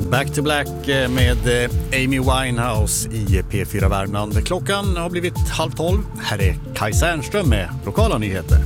Back to Black med Amy Winehouse i P4 Värmland. Klockan har blivit 11:30. Här är Kajsa Ernström med lokala nyheter.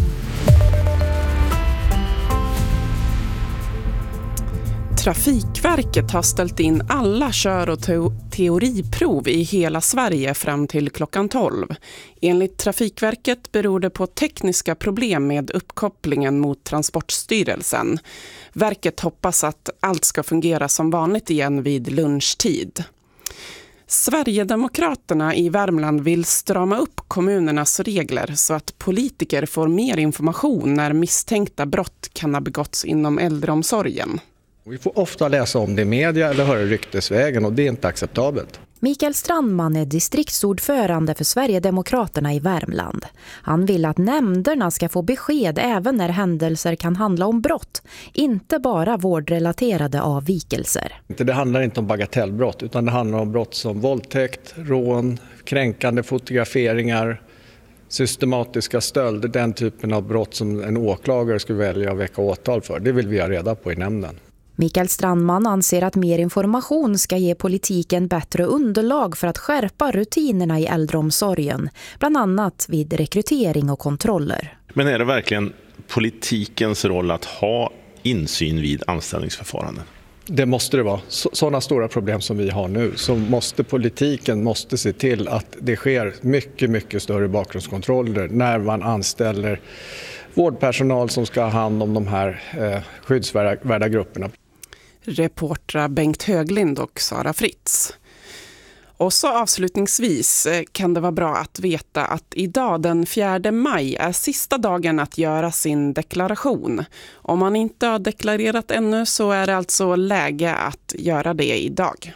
Trafikverket har ställt in alla kör- och teoriprov i hela Sverige fram till klockan 12. Enligt Trafikverket beror det på tekniska problem med uppkopplingen mot Transportstyrelsen. Verket hoppas att allt ska fungera som vanligt igen vid lunchtid. Sverigedemokraterna i Värmland vill strama upp kommunernas regler så att politiker får mer information när misstänkta brott kan ha begåtts inom äldreomsorgen. Vi får ofta läsa om det i media eller höra ryktesvägen och det är inte acceptabelt. Mikael Strandman är distriktsordförande för Sverigedemokraterna i Värmland. Han vill att nämnderna ska få besked även när händelser kan handla om brott, inte bara vårdrelaterade avvikelser. Det handlar inte om bagatellbrott utan det handlar om brott som våldtäkt, rån, kränkande fotograferingar, systematiska stölder, den typen av brott som en åklagare skulle välja att väcka åtal för. Det vill vi ha reda på i nämnden. Mikael Strandman anser att mer information ska ge politiken bättre underlag för att skärpa rutinerna i äldreomsorgen, bland annat vid rekrytering och kontroller. Men är det verkligen politikens roll att ha insyn vid anställningsförfaranden? Det måste det vara. Sådana stora problem som vi har nu så måste politiken se till att det sker mycket större bakgrundskontroller när man anställer vårdpersonal som ska ha hand om de här skyddsvärda grupperna. Reportrar Bengt Höglind och Sara Fritz. Och så avslutningsvis kan det vara bra att veta att idag den 4 maj är sista dagen att göra sin deklaration. Om man inte har deklarerat ännu så är det alltså läge att göra det idag.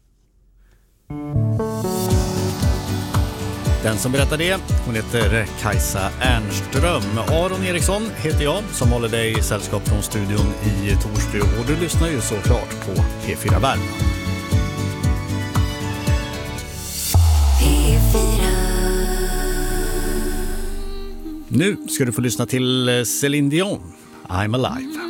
Den som berättar det, hon heter Kajsa Ernström. Aron Eriksson heter jag som håller dig i sällskap från studion i Torsby. Och du lyssnar ju såklart på P4 Värmland. Nu ska du få lyssna till Céline Dion, I'm Alive.